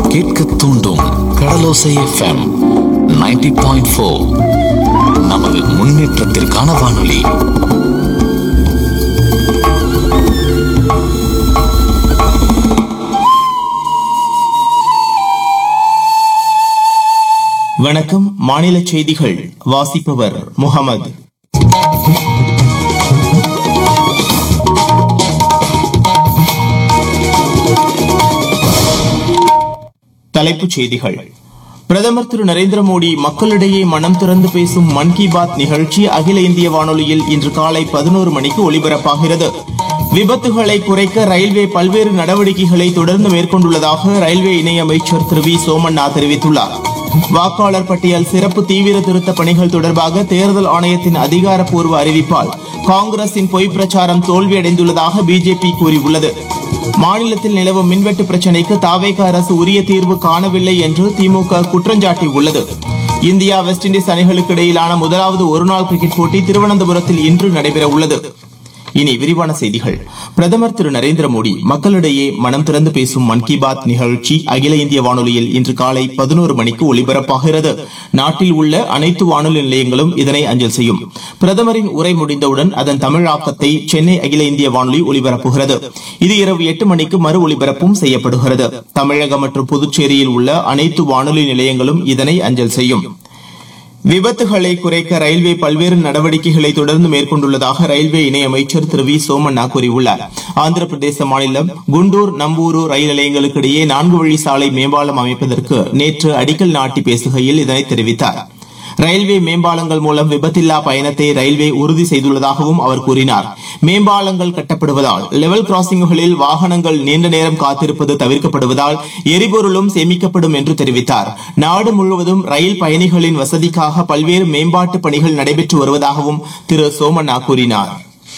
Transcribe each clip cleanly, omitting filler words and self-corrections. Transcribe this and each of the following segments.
கேட்க தூண்டும் கடலோசை எஃப்எம் 90.4. நமது முன்னேற்றத்திற்கான வானொலி. வணக்கம். மாநில செய்திகள் வாசிப்பவர் முகமது. தலைப்புச் செய்திகள். பிரதமர் திரு நரேந்திர மோடி மக்களிடையே மனம் திறந்து பேசும் மன் கி பாத் நிகழ்ச்சி அகில இந்திய வானொலியில் இன்று காலை 11 மணிக்கு ஒலிபரப்பாகிறது. விபத்துகளை குறைக்க ரயில்வே பல்வேறு நடவடிக்கைகளை தொடர்ந்து மேற்கொண்டுள்ளதாக ரயில்வே இணையமைச்சர் திரு வி சோமண்ணா தெரிவித்துள்ளார். வாக்காளர் பட்டியல் சிறப்பு தீவிர திருத்த பணிகள் தொடர்பாக தேர்தல் ஆணையத்தின் அதிகாரப்பூர்வ அறிவிப்பால் காங்கிரசின் பொய் பிரச்சாரம் தோல்வியடைந்துள்ளதாக பிஜேபி கூறியுள்ளது. மாநிலத்தில் நிலவும் மின்வெட்டு பிரச்சினைக்கு தவேக அரசு உரிய தீர்வு காணவில்லை என்று திமுக குற்றஞ்சாட்டியுள்ளது. இந்தியா வெஸ்ட் இண்டீஸ் அணிகளுக்கு இடையிலான முதலாவது ஒருநாள் கிரிக்கெட் போட்டி திருவனந்தபுரத்தில் இன்று நடைபெற உள்ளது. இனி விரிவான செய்திகள். பிரதமர் திரு நரேந்திர மோடி மக்களிடையே மனம் திறந்து பேசும் மன் கி பாத் நிகழ்ச்சி அகில இந்திய வானொலியில் இன்று காலை 11 மணிக்கு ஒலிபரப்பாகிறது. நாட்டில் உள்ள அனைத்து வானொலி நிலையங்களும் இதனை அஞ்சல் செய்யும். பிரதமரின் உரை முடிந்தவுடன் அதன் தமிழாக்கத்தை சென்னை அகில இந்திய வானொலி ஒலிபரப்புகிறது. இது இரவு 8 மணிக்கு மறு ஒலிபரப்பும் செய்யப்படுகிறது. தமிழகம் மற்றும் புதுச்சேரியில் உள்ள அனைத்து வானொலி நிலையங்களும் இதனை அஞ்சல் செய்யும். விபத்துகளை குறைக்க ரயில்வே பல்வேறு நடவடிக்கைகளை தொடர்ந்து மேற்கொண்டுள்ளதாக ரயில்வே இணையமைச்சர் திரு வி சோமண்ணா கூறியுள்ளார். ஆந்திர பிரதேச மாநிலம் குண்டூர் நம்பூரு ரயில் நிலையங்களுக்கு இடையே 4 வழி சாலை மேம்பாலம் அமைப்பதற்கு நேற்று அடிக்கல் நாட்டி பேசுகையில் இதனை தெரிவித்தார். ரயில்வே மேம்பாலங்கள் மூலம் விபத்தில்லா பயணத்தை ரயில்வே உறுதி செய்துள்ளதாகவும் அவர் கூறினார். மேம்பாலங்கள் கட்டப்படுவதால் லெவல் கிராசிங்குகளில் வாகனங்கள் நீண்ட நேரம் காத்திருப்பது தவிர்க்கப்படுவதால் எரிபொருளும் சேமிக்கப்படும் என்று தெரிவித்தார். நாடு முழுவதும் ரயில் பயணிகளின் வசதிக்காக பல்வேறு மேம்பாட்டு பணிகள் நடைபெற்று வருவதாகவும் திரு சோமண்ணா கூறினார்.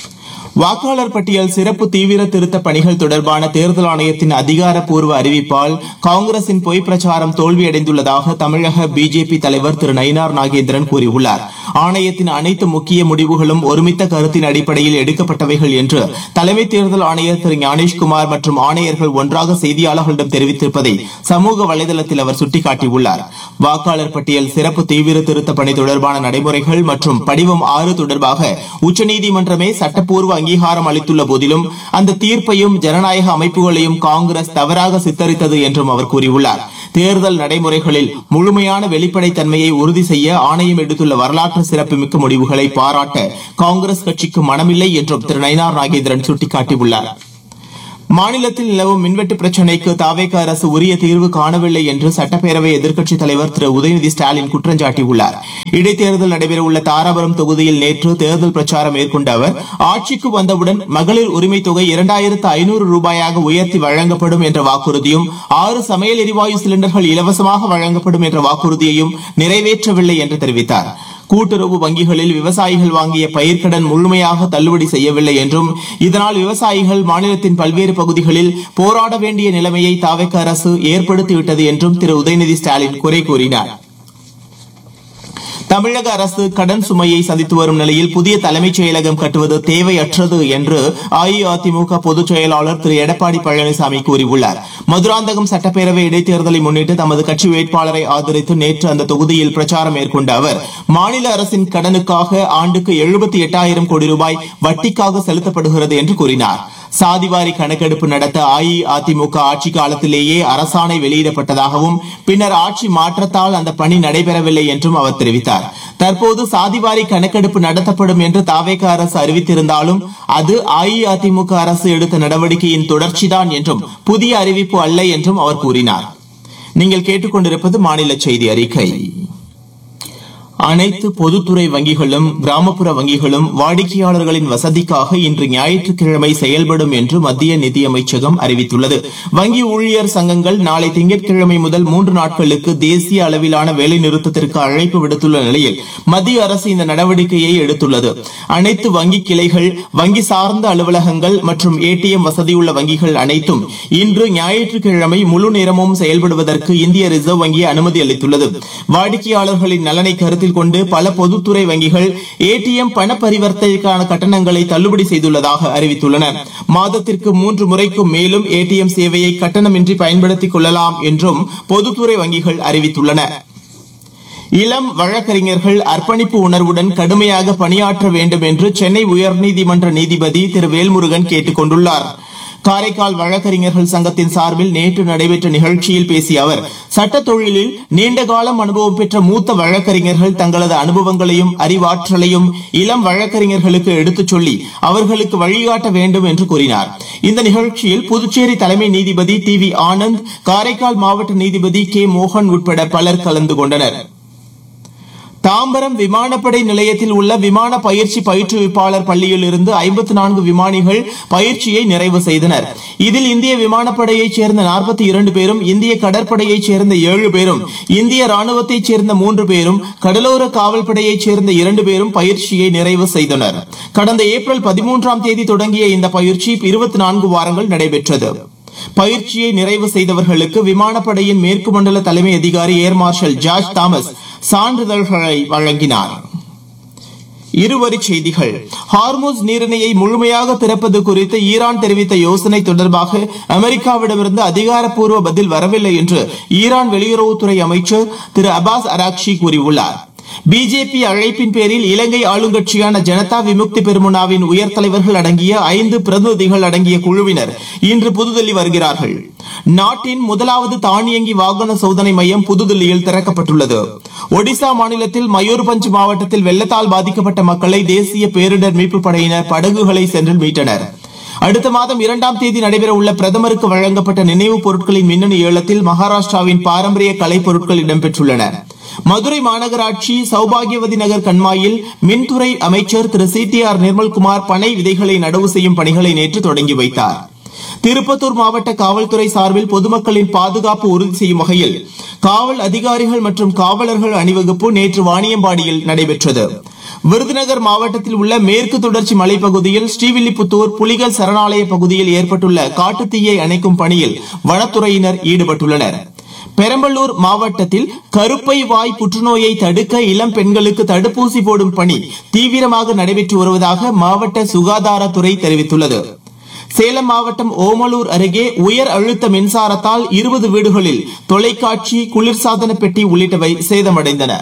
வாக்காளர் பட்டியல் சிறப்பு தீவிர திருத்த பணிகள் தொடர்பான தேர்தல் ஆணையத்தின் அதிகாரப்பூர்வ அறிவிப்பால் காங்கிரசின் பொய் பிரச்சாரம் தோல்வியடைந்துள்ளதாக தமிழக பிஜேபி தலைவர் திரு நயினார் நாகேந்திரன் கூறியுள்ளார். ஆணையத்தின் அனைத்து முக்கிய முடிவுகளும் ஒருமித்த கருத்தின் அடிப்படையில் எடுக்கப்பட்டவைகள் என்று தலைமை தேர்தல் ஆணையர் திரு ஞானேஷ்குமார் மற்றும் ஆணையர்கள் ஒன்றாக செய்தியாளர்களிடம் தெரிவித்திருப்பதை சமூக வலைதளத்தில் அவர் சுட்டிக்காட்டியுள்ளார். வாக்காளர் பட்டியல் சிறப்பு தீவிர திருத்த பணி தொடர்பான நடைமுறைகள் மற்றும் படிவம் 6 தொடர்பாக உச்சநீதிமன்றமே சட்டப்பூர்வ அங்கீகாரம் அளித்துள்ள போதிலும் அந்த தீர்ப்பையும் ஜனநாயக அமைப்புகளையும் காங்கிரஸ் தவறாக சித்தரித்தது என்றும் அவர் கூறியுள்ளார். தேர்தல் நடைமுறைகளில் முழுமையான வெளிப்படைத்தன்மையை உறுதி செய்ய ஆணையம் எடுத்துள்ள வரலாற்று சிறப்புமிக்க முடிவுகளை பாராட்ட காங்கிரஸ் கட்சிக்கு மனமில்லை என்றும் திரு நயினார் நாகேந்திரன் சுட்டிக்காட்டியுள்ளார். மாநிலத்தில் நிலவும் மின்வெட்டு பிரச்சினைக்கு தவேக அரசு உரிய தீர்வு காணவில்லை என்று சட்டப்பேரவை எதிர்க்கட்சித் தலைவர் திரு உதயநிதி ஸ்டாலின் குற்றஞ்சாட்டியுள்ளார். இடைத்தேர்தல் நடைபெறவுள்ள தாராபுரம் தொகுதியில் நேற்று தேர்தல் பிரச்சாரம் மேற்கொண்ட அவர் ஆட்சிக்கு வந்தவுடன் மகளிர் உரிமை தொகை 2500 ரூபாயாக உயர்த்தி வழங்கப்படும் என்ற வாக்குறுதியும் 6 சமையல் எரிவாயு சிலிண்டர்கள் இலவசமாக வழங்கப்படும் என்ற வாக்குறுதியையும் நிறைவேற்றவில்லை என்று தெரிவித்தார். கூட்டுறவு வங்கிகளில் விவசாயிகள் வாங்கிய பயிர்க்கடன் முழுமையாக தள்ளுபடி செய்யவில்லை என்றும் இதனால் விவசாயிகள் மாநிலத்தின் பல்வேறு பகுதிகளில் போராட வேண்டிய நிலைமையை தவேக அரசு ஏற்படுத்திவிட்டது என்றும் திரு உதயநிதி ஸ்டாலின் குறை கூறினார். தமிழக அரசு கடன் சுமையை சந்தித்து வரும் நிலையில் புதிய தலைமைச் செயலகம் கட்டுவது தேவையற்றது என்று அஇஅதிமுக பொதுச் செயலாளர் திரு எடப்பாடி பழனிசாமி கூறியுள்ளார். மதுராந்தகம் சட்டப்பேரவை இடைத்தேர்தலை முன்னிட்டு தமது கட்சி வேட்பாளரை ஆதரித்து நேற்று அந்த தொகுதியில் பிரச்சாரம் மேற்கொண்ட அவர் மாநில அரசின் கடனுக்காக ஆண்டுக்கு 78,000 கோடி ரூபாய் வட்டிக்காக செலுத்தப்படுகிறது என்று கூறினார். சாதிவாரி கணக்கெடுப்பு நடத்த அஇஅதிமுக ஆட்சி காலத்திலேயே அரசாணை வெளியிடப்பட்டதாகவும் பின்னர் ஆட்சி மாற்றத்தால் அந்த பணி நடைபெறவில்லை என்றும் அவர் தெரிவித்தார். தற்போது சாதிவாரி கணக்கெடுப்பு நடத்தப்படும் என்று தவேக அரசு அறிவித்திருந்தாலும் அது அஇஅதிமுக அரசு எடுத்த நடவடிக்கையின் தொடர்ச்சிதான் என்றும் புதிய அறிவிப்பு அல்ல என்றும் அவர் கூறினார். நீங்கள் கேட்டுக்கொண்டிருப்பது மாநில செய்தி அறிக்கை. அனைத்து பொதுத்துறை வங்கிகளும் கிராமப்புற வங்கிகளும் வாடிக்கையாளர்களின் வசதிக்காக இன்று ஞாயிற்றுக்கிழமை செயல்படும் என்று மத்திய நிதியமைச்சகம் அறிவித்துள்ளது. வங்கி ஊழியர் சங்கங்கள் நாளை திங்கட்கிழமை முதல் 3 நாட்களுக்கு தேசிய அளவிலான வேலைநிறுத்தத்திற்கு அழைப்பு விடுத்துள்ள நிலையில் மத்திய அரசு இந்த நடவடிக்கையை எடுத்துள்ளது. அனைத்து வங்கி கிளைகள், வங்கி சார்ந்த அலுவலகங்கள் மற்றும் ஏடிஎம் வசதியுள்ள வங்கிகள் அனைத்தும் இன்று ஞாயிற்றுக்கிழமை முழு நேரமும் செயல்படுவதற்கு இந்திய ரிசர்வ் வங்கி அனுமதி அளித்துள்ளது. வாடிக்கையாளர்களின் நலனை கருத்தில் கருத்தில் கொண்டு பல பொதுத்துறை வங்கிகள் ஏடிஎம் பண பரிவர்த்தனைக்கான கட்டணங்களை தள்ளுபடி செய்துள்ளதாக அறிவித்துள்ளன. மாதத்திற்கு 3 முறைக்கும் மேலும் ஏடிஎம் சேவையை கட்டணமின்றி பயன்படுத்திக் கொள்ளலாம் என்றும் பொதுத்துறை வங்கிகள் அறிவித்துள்ளன. இளம் வழக்கறிஞர்கள் அர்ப்பணிப்பு உணர்வுடன் கடுமையாக பணியாற்ற வேண்டும் என்று சென்னை உயர்நீதிமன்ற நீதிபதி திரு வேல்முருகன் கேட்டுக் கொண்டுள்ளார். காரைக்கால் வழக்கறிஞர்கள் சங்கத்தின் சார்பில் நேற்று நடைபெற்ற நிகழ்ச்சியில் பேசிய அவர், சட்டத் தொழிலில் நீண்டகாலம் அனுபவம் பெற்ற மூத்த வழக்கறிஞர்கள் தங்களது அனுபவங்களையும் அறிவாற்றலையும் இளம் வழக்கறிஞர்களுக்கு எடுத்துச் சொல்லி அவர்களுக்கு வழிகாட்ட வேண்டும் என்று கூறினார். இந்த நிகழ்ச்சியில் புதுச்சேரி தலைமை நீதிபதி டி வி ஆனந்த், காரைக்கால் மாவட்ட நீதிபதி கே மோகன் உட்பட பலர் கலந்து கொண்டனர். தாம்பரம் விமானப்படை நிலையத்தில் உள்ள விமான பயிற்சி பயிற்றுவிப்பாளர் பள்ளியில் இருந்து 54 விமானிகள் பயிற்சியை நிறைவு செய்தனர். இதில் இந்திய விமானப்படையைச் சேர்ந்த 42 பேரும், இந்திய கடற்படையைச் சேர்ந்த 7 பேரும், இந்திய ராணுவத்தைச் சேர்ந்த 3 பேரும், கடலோர காவல்படையைச் சேர்ந்த 2 பேரும் பயிற்சியை நிறைவு செய்தனர். கடந்த ஏப்ரல் 13ஆம் தேதி தொடங்கிய இந்த பயிற்சி 24 வாரங்கள் நடைபெற்றது. பயிற்சியை நிறைவு செய்தவர்களுக்கு விமானப்படையின் மேற்கு மண்டல தலைமை அதிகாரி ஏர் மார்ஷல் ஜார்ஜ் தாமஸ் சான்றிதழ்களை வழங்கினார். இருவரிச் செய்திகள். ஹார்முஸ் நீரிணையை முழுமையாக திறப்பது குறித்து ஈரான் தெரிவித்த யோசனை தொடர்பாக அமெரிக்காவிடமிருந்து அதிகாரப்பூர்வ பதில் வரவில்லை என்று ஈரான் வெளியுறவுத்துறை அமைச்சர் திரு அப்பாஸ் அராக்ஷி கூறியுள்ளார். பிஜேபி அழைப்பின் பேரில் இலங்கை ஆளுங்கட்சியான ஜனதா விமுக்தி பெருமுனாவின் உயர் தலைவர்கள் அடங்கிய 5 பிரதிநிதிகள் அடங்கிய குழுவினர் இன்று புதுதில்லி வருகிறார்கள். நாட்டின் முதலாவது தானியங்கி வாகன சோதனை மையம் புதுதில்லியில் திறக்கப்பட்டுள்ளது. ஒடிசா மாநிலத்தில் மயூர்பஞ்ச் மாவட்டத்தில் வெள்ளத்தால் பாதிக்கப்பட்ட மக்களை தேசிய பேரிடர் மீட்பு படையினர் படகுகளை சென்று மீட்டனர். அடுத்த மாதம் 2ஆம் தேதி நடைபெற உள்ள பிரதமருக்கு வழங்கப்பட்ட நினைவுப் பொருட்களின் மின்னணு ஏலத்தில் மகாராஷ்டிராவின் பாரம்பரிய கலைப் பொருட்கள் இடம்பெற்றுள்ளன. மதுரை மாநகராட்சி சௌபாகியவதி நகர் கண்மாயில் மின்துறை அமைச்சர் திரு CTR நிர்மல்குமார் பனை விதைகளை நடவு செய்யும் பணிகளை நேற்று தொடங்கி வைத்தார். திருப்பத்தூர் மாவட்ட காவல்துறை சார்பில் பொதுமக்களின் பாதுகாப்பு உறுதி செய்யும் வகையில் காவல் அதிகாரிகள் மற்றும் காவலர்கள் அணிவகுப்பு நேற்று வாணியம்பாடியில் நடைபெற்றது. விருதுநகர் மாவட்டத்தில் உள்ள மேற்கு தொடர்ச்சி மலைப்பகுதியில் ஸ்ரீவில்லிபுத்தூர் புலிகள் சரணாலய பகுதியில் ஏற்பட்டுள்ள காட்டுத்தீயை அணைக்கும் பணியில் வனத்துறையினர் ஈடுபட்டுள்ளனர். பெரம்பலூர் மாவட்டத்தில் கருப்பை வாய் புற்றுநோயை தடுக்க இளம் பெண்களுக்கு தடுப்பூசி போடும் பணி தீவிரமாக நடைபெற்று வருவதாக மாவட்ட சுகாதாரத்துறை தெரிவித்துள்ளது. சேலம் மாவட்டம் ஓமலூர் அருகே உயர் அழுத்த மின்சாரத்தால் 20 வீடுகளில் தொலைக்காட்சி, குளிர்சாதன பெட்டி உள்ளிட்டவை சேதமடைந்தன.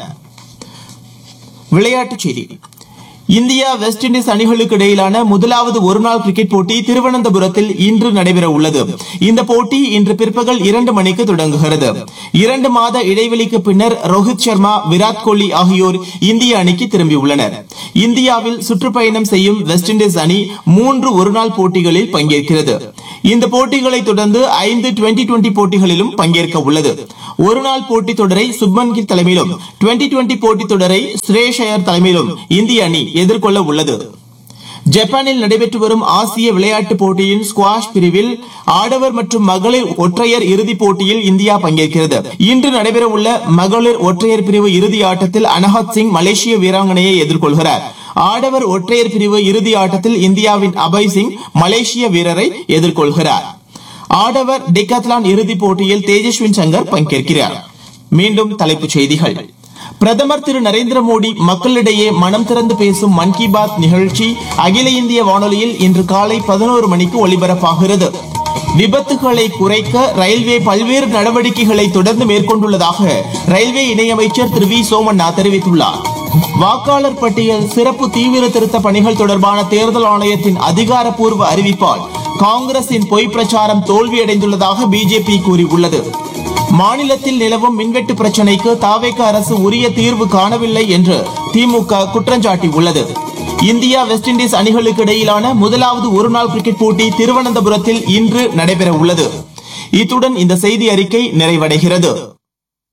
விளையாட்டுச் செய்தி. இந்தியா வெஸ்ட் இண்டீஸ் அணிகளுக்கு இடையிலான முதலாவது ஒருநாள் கிரிக்கெட் போட்டி திருவனந்தபுரத்தில் இன்று நடைபெற உள்ளது. இந்த போட்டி இன்று பிற்பகல் 2 மணிக்கு தொடங்குகிறது. 2 மாத இடைவெளிக்கு பின்னர் ரோஹித் சர்மா, விராட் கோலி ஆகியோர் இந்திய அணிக்கு திரும்பியுள்ளனர். இந்தியாவில் சுற்றுப்பயணம் செய்யும் வெஸ்ட் இண்டீஸ் அணி 3 ஒருநாள் போட்டிகளில் பங்கேற்கிறது. இந்த போட்டிகளை தொடர்ந்து 5 2020 போட்டிகளிலும் பங்கேற்க உள்ளது. ஒருநாள் போட்டி தொடரை சுப்மன் கில் தலைமையிலும், 2020 போட்டி தொடரை ஸ்ரேயஸ் ஐயர் தலைமையிலும் இந்திய அணி எதிர்கொள்ள உள்ளது. ஜப்பானில் நடைபெற்று வரும் ஆசிய விளையாட்டுப் போட்டியின் ஸ்குவாஷ் பிரிவில் ஆடவர் மற்றும் மகளிர் ஒற்றையர் இறுதிப் போட்டியில் இந்தியா பங்கேற்கிறது. இன்று நடைபெற உள்ள மகளிர் ஒற்றையர் பிரிவு இறுதி ஆட்டத்தில் அனஹத் சிங் மலேசிய வீராங்கனையை எதிர்கொள்கிறார். ஆடவர் ஒற்றையர் பிரிவு இறுதி ஆட்டத்தில் இந்தியாவின் அபய் சிங் மலேசிய வீரரை எதிர்கொள்கிறார். ஆடவர் டிகாத்லான் இறுதிப் போட்டியில் தேஜஸ்வின் சங்கர் பங்கேற்கிறார். மீண்டும் தலைப்புச் செய்திகள். பிரதமர் திரு நரேந்திர மோடி மக்களிடையே மனம் திறந்து பேசும் மன் கி பாத் நிகழ்ச்சி அகில இந்திய வானொலியில் இன்று காலை 11 மணிக்கு ஒலிபரப்பாகிறது. விபத்துகளை குறைக்க ரயில்வே பல்வேறு நடவடிக்கைகளை தொடர்ந்து மேற்கொண்டுள்ளதாக ரயில்வே இணையமைச்சர் திரு வி சோமண்ணா தெரிவித்துள்ளார். வாக்காளர் பட்டியல் சிறப்பு தீவிர திருத்த பணிகள் தொடர்பான தேர்தல் ஆணையத்தின் அதிகாரப்பூர்வ அறிவிப்பால் காங்கிரசின் பொய் பிரச்சாரம் தோல்வியடைந்துள்ளதாக பிஜேபி கூறியுள்ளது. மாநிலத்தில் நிலவும் மின்வெட்டு பிரச்சினைக்கு தாவேக அரசு உரிய தீர்வு காணவில்லை என்று திமுக குற்றஞ்சாட்டியுள்ளது. இந்தியா வெஸ்ட் இண்டீஸ் அணிகளுக்கு இடையிலான முதலாவது ஒருநாள் கிரிக்கெட் போட்டி திருவனந்தபுரத்தில் இன்று நடைபெற உள்ளது. இத்துடன் இந்த செய்தி அறிக்கை நிறைவடைகிறது.